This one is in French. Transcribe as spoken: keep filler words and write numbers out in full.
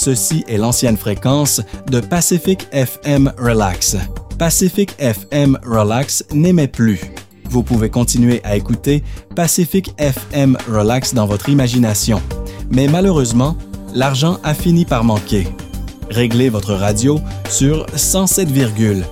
ceci est l'ancienne fréquence de Pacific F M Relax. Pacific F M Relax n'émet plus. Vous pouvez continuer à écouter Pacific F M Relax dans votre imagination. Mais malheureusement, l'argent a fini par manquer. Réglez votre radio sur cent sept virgule